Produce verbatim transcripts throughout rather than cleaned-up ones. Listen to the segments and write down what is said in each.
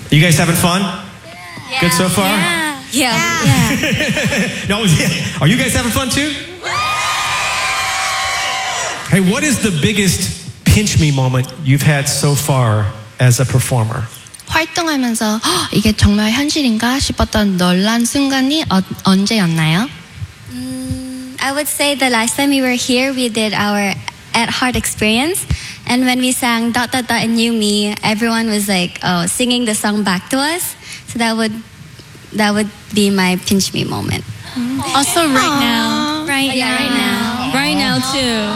You guys having fun? Yeah. Good so far? Yeah. Yeah. yeah. no, yeah. Are you guys having fun too? Hey, what is the biggest pinch me moment you've had so far as a performer? 활동하면서 이게 정말 현실인가 싶었던 놀란 순간이 어, 언제였나요? Mm, I would say the last time we were here, we did our At Heart experience. And when we sang dot dot dot and You Me, everyone was like oh, singing the song back to us. So that would that would be my pinch me moment. Also right now. Right, yeah, right now. Right now too.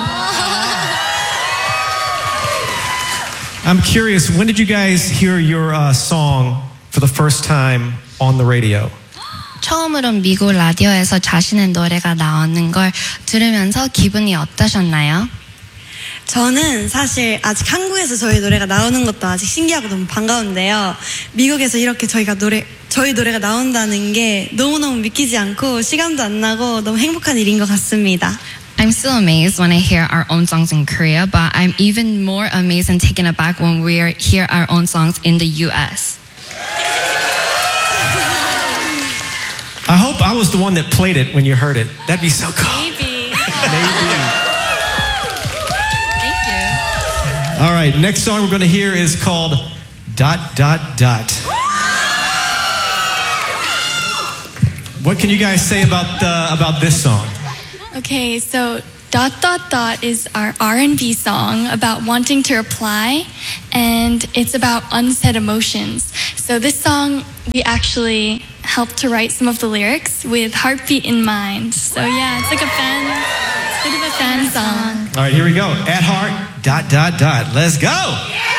I'm curious, when did you guys hear your uh, song for the first time on the radio? 처음으로 미국 라디오에서 자신의 노래가 나오는 걸 들으면서 기분이 어떠셨나요? 저는 사실 아직 한국에서 저희 노래가 나오는 것도 아직 신기하고 너무 반가운데요. 미국에서 이렇게 저희가 노래, 저희 노래가 나온다는 게 너무너무 믿기지 않고 시간도 안 나고 너무 행복한 일인 것 같습니다. I'm still amazed when I hear our own songs in Korea, but I'm even more amazed and taken aback when we hear our own songs in the U S. I hope I was the one that played it when you heard it. That'd be so cool. Maybe. Maybe. Thank you. All right, next song we're going to hear is called Dot Dot Dot. What can you guys say about uh, about this song? Okay, so Dot Dot Dot is our R and B song about wanting to reply, and it's about unsaid emotions. So this song, we actually helped to write some of the lyrics with Heartbeat in mind. So yeah, it's like a fan, it's a bit of a fan song. All right, here we go. At Heart, dot, dot, dot. Let's go.